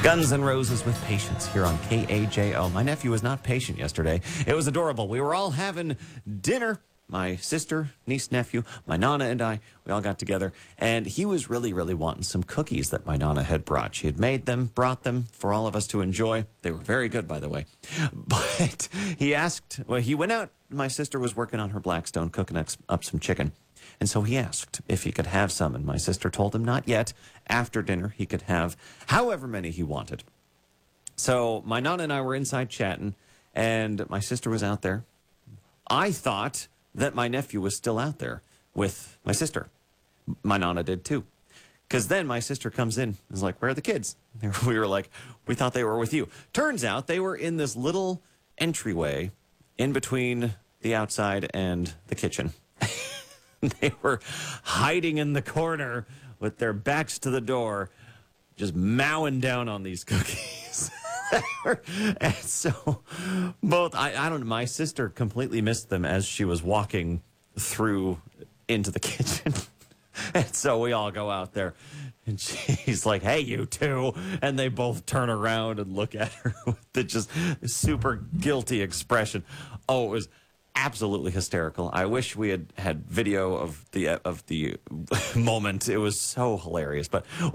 Guns N' Roses with Patience here on KAJO. My nephew was not patient yesterday. It was adorable. We were all having dinner. My sister, niece, nephew, my Nana and I, we all got together. And he was really wanting some cookies that my Nana had brought. She had made them, brought them for all of us to enjoy. They were very good, by the way. But he asked, well, he went out. My sister was working on her Blackstone, cooking up some chicken. And so he asked if he could have some, and my sister told him not yet. After dinner, he could have however many he wanted. So my Nana and I were inside chatting, and my sister was out there. I thought that my nephew was still out there with my sister. My Nana did too. Because then my sister comes in and is like, where are the kids? We were like, we thought they were with you. Turns out they were in this little entryway in between the outside and the kitchen. They were hiding in the corner with their backs to the door, just mowing down on these cookies. And so both, I don't know, my sister completely missed them as she was walking through into the kitchen. And so we all go out there, and she's like, hey, you two. And they both turn around and look at her with the just super guilty expression. Oh, it was absolutely hysterical. I wish we had video of the moment. It was so hilarious. But